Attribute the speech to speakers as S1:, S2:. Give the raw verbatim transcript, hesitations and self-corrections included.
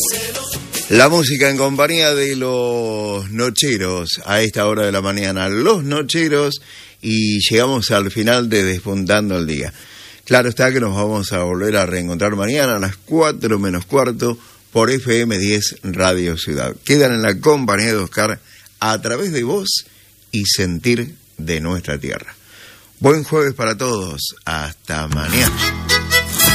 S1: La música en compañía de los Nocheros a esta hora de la mañana. Los Nocheros, y llegamos al final de Despuntando el Día. Claro está que nos vamos a volver a reencontrar mañana a las cuatro menos cuarto por F M diez Radio Ciudad. Quedan en la compañía de Oscar a través de Voz y Sentir de nuestra tierra. Buen jueves para todos. Hasta mañana.